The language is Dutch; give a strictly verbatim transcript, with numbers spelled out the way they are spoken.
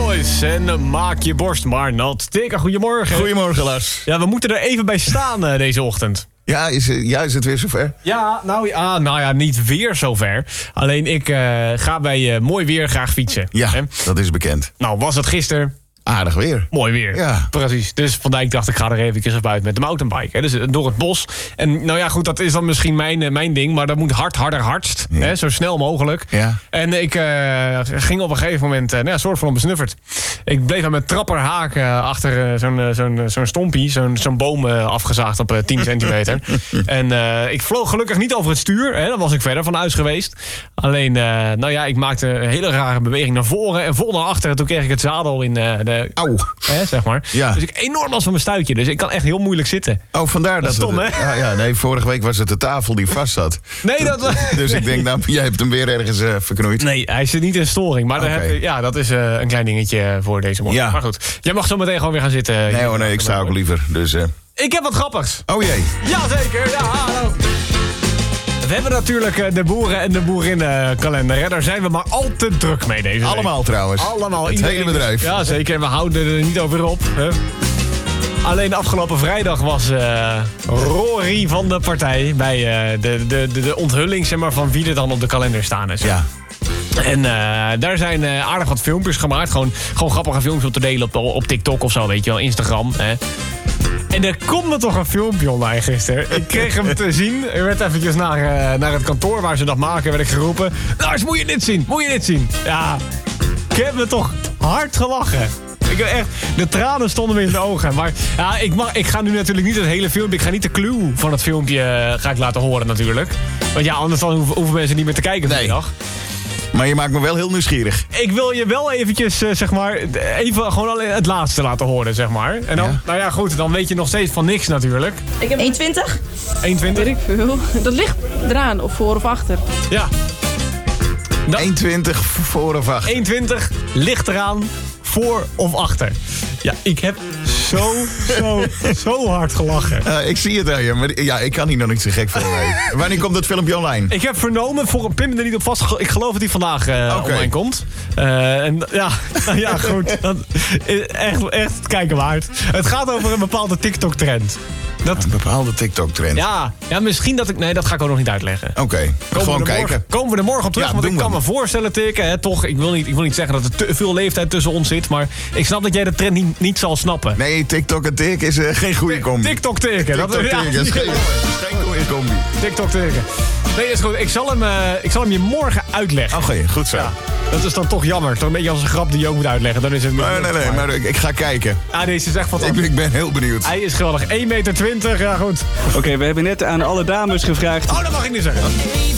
Boys en maak je borst maar nat. Tikka, goedemorgen. Goedemorgen, Lars. Ja, we moeten er even bij staan uh, deze ochtend. Ja, is, ja, is het weer zover? Ja, nou ja, nou ja, niet weer zover. Alleen ik uh, ga bij uh, mooi weer graag fietsen. Ja, hè? Dat is bekend. Nou, was het gisteren? Aardig weer. Mooi weer. Ja. Precies. Dus vandaag dacht ik, ga er even op uit met de mountainbike. Hè. Dus door het bos. En nou ja, goed, dat is dan misschien mijn, mijn ding. Maar dat moet hard, harder, hardst. Ja. Hè, zo snel mogelijk. Ja. En ik uh, ging op een gegeven moment, uh, nou ja, soort van besnufferd. Ik bleef aan mijn trapper haken achter uh, zo'n, uh, zo'n, zo'n stompie. Zo'n, zo'n boom uh, afgezaagd op uh, tien centimeter. En uh, ik vloog gelukkig niet over het stuur. Hè. Dan was ik verder van huis geweest. Alleen, uh, nou ja, ik maakte een hele rare beweging naar voren en vol naar achteren. Toen kreeg ik het zadel in uh, de... Auw. Hè, zeg maar. Ja. Dus ik enorm last van mijn stuitje. Dus ik kan echt heel moeilijk zitten. Oh, vandaar dat... Stom, het, hè? Ja, ja, nee, vorige week was het de tafel die vast zat. Nee, dat... Dus ik denk, nou, jij hebt hem weer ergens uh, verknoeid. Nee, hij zit niet in storing. Maar Okay. daar heb, ja, dat is uh, een klein dingetje voor deze morgen. Ja. Maar goed, jij mag zo meteen gewoon weer gaan zitten. Nee hoor, nee, ik sta ook liever. Dus, uh... Ik heb wat grappigs. Oh jee. Jazeker, ja, hallo. We hebben natuurlijk de boeren- en de boerinnenkalender. Hè? Daar zijn we maar al te druk mee deze week. Allemaal trouwens. Allemaal. Het iedereen hele bedrijf. Is, ja, zeker. En we houden er niet over op. Hè? Alleen afgelopen vrijdag was uh, Rory van de partij... bij uh, de, de, de, de onthulling, zeg maar, van wie er dan op de kalender staan. Is. Ja. En uh, daar zijn uh, aardig wat filmpjes gemaakt. Gewoon, gewoon grappige filmpjes om te delen op, op TikTok of zo, weet je wel. Instagram, hè. En er komt er toch een filmpje online gisteren. Ik kreeg hem te zien. Ik werd eventjes naar, uh, naar het kantoor waar ze dat maken. Werd ik geroepen. Lars, moet je dit zien? Moet je dit zien? Ja, ik heb me toch hard gelachen. Ik heb echt, de tranen stonden me in de ogen. Maar ja, ik, mag, ik ga nu natuurlijk niet het hele filmpje... Ik ga niet de clue van het filmpje uh, ga ik laten horen natuurlijk. Want ja, anders dan hoeven, hoeven mensen niet meer te kijken vanmiddag. Nee. Maar je maakt me wel heel nieuwsgierig. Ik wil je wel eventjes, uh, zeg maar, even gewoon alleen het laatste laten horen, zeg maar. En dan, ja. nou ja, goed, dan weet je nog steeds van niks natuurlijk. Ik heb één twintig. één twintig? Weet ik veel. Dat ligt eraan, of voor of achter. Ja. Dat... één twintig voor of achter. één twintig ligt eraan, voor of achter. Ja, ik heb zo, zo, zo hard gelachen. Uh, ik zie het aan je, maar ja, ik kan hier nog niet zo gek van. Wanneer komt dat filmpje online? Ik heb vernomen, voor een pin me er niet op vast. Ik geloof dat die vandaag uh, okay. online komt. Uh, en ja, ja, goed. Dat, echt, echt kijken waard. Het gaat over een bepaalde TikTok-trend. Dat... Een bepaalde TikTok-trend? Ja, ja, misschien dat ik... Nee, dat ga ik ook nog niet uitleggen. Oké, okay. gewoon kijken. Morgen, komen we er morgen op terug, ja, want ik kan we. me voorstellen, Tikke, hè, toch, ik wil, niet, ik wil niet zeggen dat er te veel leeftijd tussen ons zit, maar ik snap dat jij de trend niet, niet zal snappen. Nee, TikTok en Tik is uh, geen goede combi. TikTok-Tikken. TikTok-Tikken ja, is geen, geen goede combi. TikTok-Tikken. Nee, is goed. Ik zal hem, uh, ik zal hem je morgen uitleggen. Oké, okay, goed zo. Ja. Dat is dan toch jammer. Toch een beetje als een grap die je ook moet uitleggen. Dan is het nee, nee, nee, maar ik, ik ga kijken. Ah, deze is echt fantastisch. Ik, ik ben heel benieuwd. Hij is geweldig. één meter twintig, ja goed. Oké, okay, we hebben net aan alle dames gevraagd. Oh, dat mag ik niet zeggen.